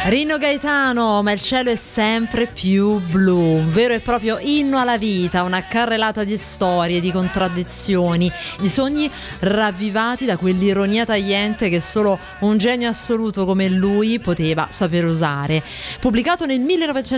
Rino Gaetano, ma il cielo è sempre più blu, un vero e proprio inno alla vita, una carrellata di storie, di contraddizioni, di sogni ravvivati da quell'ironia tagliente che solo un genio assoluto come lui poteva saper usare. Pubblicato nel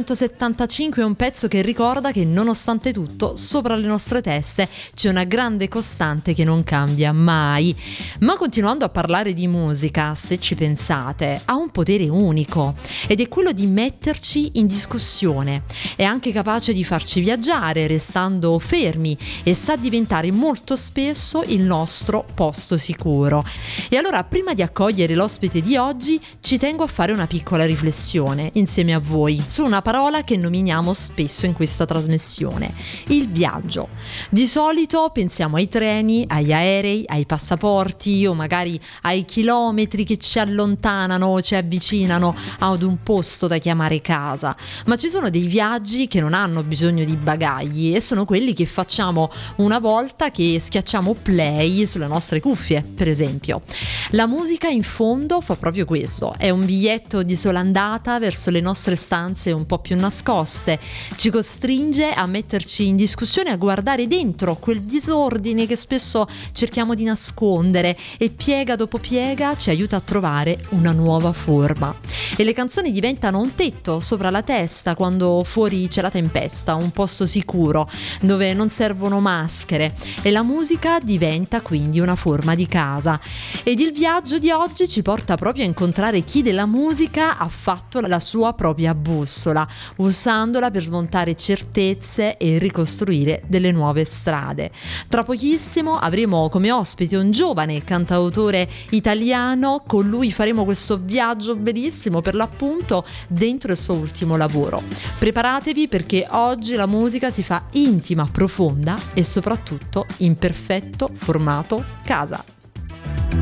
1975 è un pezzo che ricorda che nonostante tutto sopra le nostre teste c'è una grande costante che non cambia mai. Ma continuando a parlare di musica, se ci pensate, ha un potere unico. Ed è quello di metterci in discussione. È anche capace di farci viaggiare restando fermi e sa diventare molto spesso il nostro posto sicuro. E allora, prima di accogliere l'ospite di oggi, ci tengo a fare una piccola riflessione insieme a voi su una parola che nominiamo spesso in questa trasmissione: il viaggio. Di solito pensiamo ai treni, agli aerei, ai passaporti o magari ai chilometri che ci allontanano o ci avvicinano ad un posto da chiamare casa, ma ci sono dei viaggi che non hanno bisogno di bagagli e sono quelli che facciamo una volta che schiacciamo play sulle nostre cuffie, per esempio. La musica in fondo fa proprio questo, è un biglietto di sola andata verso le nostre stanze un po' più nascoste, ci costringe a metterci in discussione, a guardare dentro quel disordine che spesso cerchiamo di nascondere e piega dopo piega ci aiuta a trovare una nuova forma. E le canzoni diventano un tetto sopra la testa quando fuori c'è la tempesta, un posto sicuro dove non servono maschere, e la musica diventa quindi una forma di casa. Ed il viaggio di oggi ci porta proprio a incontrare chi della musica ha fatto la sua propria bussola, usandola per smontare certezze e ricostruire delle nuove strade. Tra pochissimo avremo come ospite un giovane cantautore italiano, con lui faremo questo viaggio bellissimo per l'appunto dentro il suo ultimo lavoro. Preparatevi, perché oggi la musica si fa intima, profonda e soprattutto in perfetto formato casa.